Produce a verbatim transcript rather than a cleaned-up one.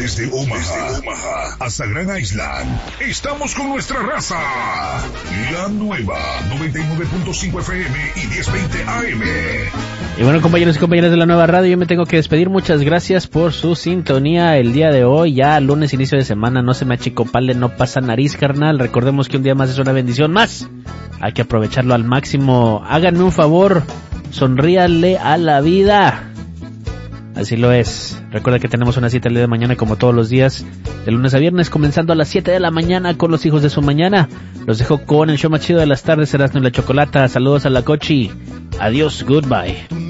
Desde Omaha, Desde Omaha hasta Grand Island, estamos con nuestra raza. La nueva noventa y nueve punto cinco F M y diez veinte A M. Y bueno, compañeros y compañeras de la nueva radio, yo me tengo que despedir. Muchas gracias por su sintonía el día de hoy. Ya lunes, inicio de semana, no se me achicopale, no pasa nariz, carnal. Recordemos que un día más es una bendición más. Hay que aprovecharlo al máximo. Háganme un favor, sonríale a la vida. Así lo es. Recuerda que tenemos una cita el día de mañana como todos los días, de lunes a viernes, comenzando a las siete de la mañana con los hijos de su mañana. Los dejo con el show más chido de las tardes, Erasmo y la Chocolata. Saludos a la Cochi. Adiós, goodbye.